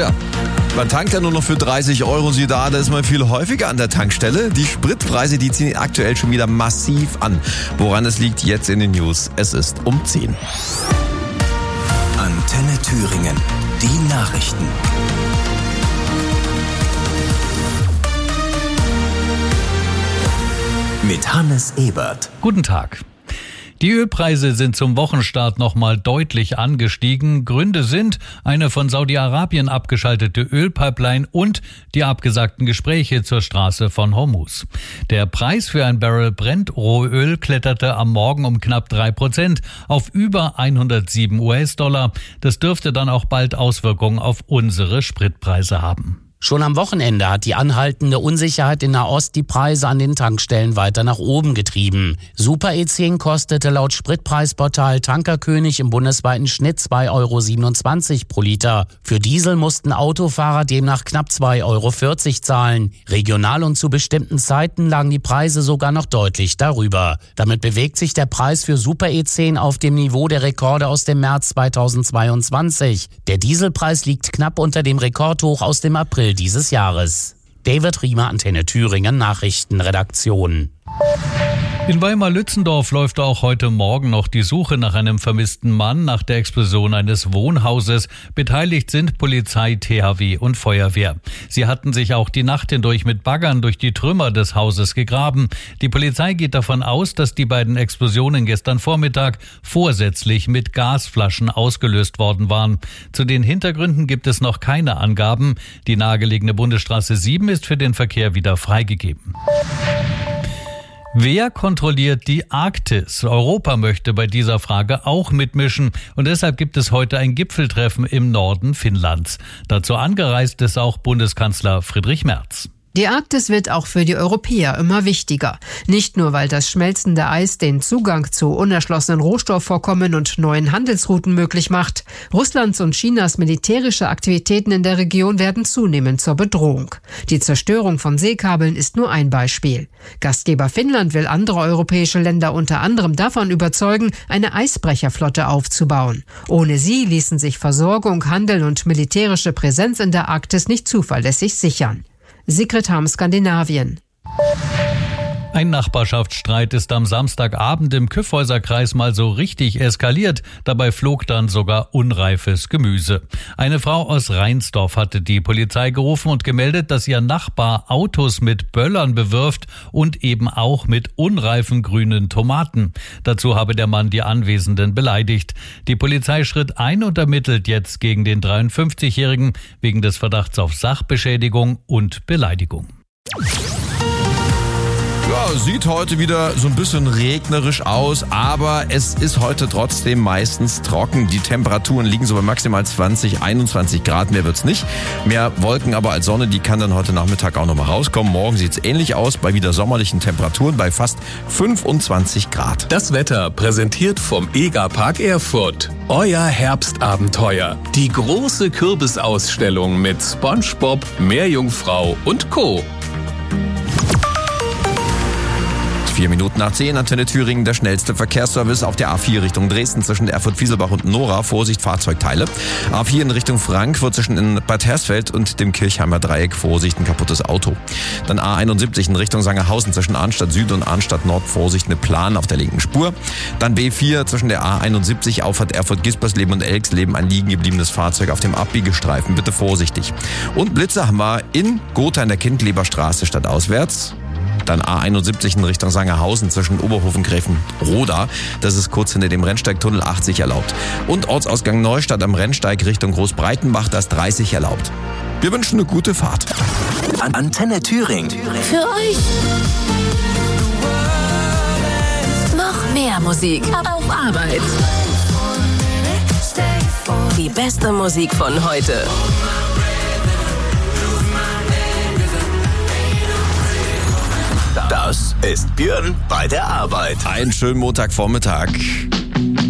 Tja, man tankt ja nur noch für 30 €. Sie da ist man viel häufiger an der Tankstelle. Die Spritpreise, die ziehen aktuell schon wieder massiv an. Woran es liegt, jetzt in den News. Es ist um 10. Antenne Thüringen. Die Nachrichten. Mit Hannes Ebert. Guten Tag. Die Ölpreise sind zum Wochenstart nochmal deutlich angestiegen. Gründe sind eine von Saudi-Arabien abgeschaltete Ölpipeline und die abgesagten Gespräche zur Straße von Hormuz. Der Preis für ein Barrel Brent-Rohöl kletterte am Morgen um knapp 3% auf über 107 US-Dollar. Das dürfte dann auch bald Auswirkungen auf unsere Spritpreise haben. Schon am Wochenende hat die anhaltende Unsicherheit in Nahost die Preise an den Tankstellen weiter nach oben getrieben. Super E10 kostete laut Spritpreisportal Tankerkönig im bundesweiten Schnitt 2,27 € pro Liter. Für Diesel mussten Autofahrer demnach knapp 2,40 € zahlen. Regional und zu bestimmten Zeiten lagen die Preise sogar noch deutlich darüber. Damit bewegt sich der Preis für Super E10 auf dem Niveau der Rekorde aus dem März 2022. Der Dieselpreis liegt knapp unter dem Rekordhoch aus dem April dieses Jahres. David Riemer, Antenne Thüringen, Nachrichtenredaktion. In Weimar-Lützendorf läuft auch heute Morgen noch die Suche nach einem vermissten Mann nach der Explosion eines Wohnhauses. Beteiligt sind Polizei, THW und Feuerwehr. Sie hatten sich auch die Nacht hindurch mit Baggern durch die Trümmer des Hauses gegraben. Die Polizei geht davon aus, dass die beiden Explosionen gestern Vormittag vorsätzlich mit Gasflaschen ausgelöst worden waren. Zu den Hintergründen gibt es noch keine Angaben. Die nahegelegene Bundesstraße 7 ist für den Verkehr wieder freigegeben. Wer kontrolliert die Arktis? Europa möchte bei dieser Frage auch mitmischen und deshalb gibt es heute ein Gipfeltreffen im Norden Finnlands. Dazu angereist ist auch Bundeskanzler Friedrich Merz. Die Arktis wird auch für die Europäer immer wichtiger. Nicht nur, weil das schmelzende Eis den Zugang zu unerschlossenen Rohstoffvorkommen und neuen Handelsrouten möglich macht. Russlands und Chinas militärische Aktivitäten in der Region werden zunehmend zur Bedrohung. Die Zerstörung von Seekabeln ist nur ein Beispiel. Gastgeber Finnland will andere europäische Länder unter anderem davon überzeugen, eine Eisbrecherflotte aufzubauen. Ohne sie ließen sich Versorgung, Handel und militärische Präsenz in der Arktis nicht zuverlässig sichern. Sigrid Harm, Skandinavien. Ein Nachbarschaftsstreit ist am Samstagabend im Kyffhäuserkreis mal so richtig eskaliert. Dabei flog dann sogar unreifes Gemüse. Eine Frau aus Reinsdorf hatte die Polizei gerufen und gemeldet, dass ihr Nachbar Autos mit Böllern bewirft und eben auch mit unreifen grünen Tomaten. Dazu habe der Mann die Anwesenden beleidigt. Die Polizei schritt ein und ermittelt jetzt gegen den 53-Jährigen wegen des Verdachts auf Sachbeschädigung und Beleidigung. Ja, sieht heute wieder so ein bisschen regnerisch aus, aber es ist heute trotzdem meistens trocken. Die Temperaturen liegen so bei maximal 20, 21 Grad, mehr wird's nicht. Mehr Wolken aber als Sonne, die kann dann heute Nachmittag auch nochmal rauskommen. Morgen sieht's ähnlich aus, bei wieder sommerlichen Temperaturen bei fast 25 Grad. Das Wetter präsentiert vom EGA-Park Erfurt. Euer Herbstabenteuer. Die große Kürbisausstellung mit SpongeBob, Meerjungfrau und Co. 4 Minuten nach 10, Antenne Thüringen, der schnellste Verkehrsservice auf der A4 Richtung Dresden zwischen Erfurt-Wieselbach und Nora. Vorsicht, Fahrzeugteile. A4 in Richtung Frankfurt zwischen Bad Hersfeld und dem Kirchheimer Dreieck. Vorsicht, ein kaputtes Auto. Dann A71 in Richtung Sangerhausen zwischen Arnstadt Süd und Arnstadt Nord. Vorsicht, eine Plan auf der linken Spur. Dann B4 zwischen der A71 Auffahrt Erfurt-Gispersleben und Elxleben. Ein liegen gebliebenes Fahrzeug auf dem Abbiegestreifen. Bitte vorsichtig. Und Blitze haben wir in Gotha in der Kindleberstraße stadtauswärts. Dann A71 in Richtung Sangerhausen zwischen Oberhofen-Gräfenroda. Das ist kurz hinter dem Rennsteigtunnel 80 erlaubt. Und Ortsausgang Neustadt am Rennsteig Richtung Großbreitenbach, das 30 erlaubt. Wir wünschen eine gute Fahrt. Antenne Thüringen. Für euch. Noch mehr Musik auf Arbeit. Die beste Musik von heute. Das ist Björn bei der Arbeit. Einen schönen Montagvormittag.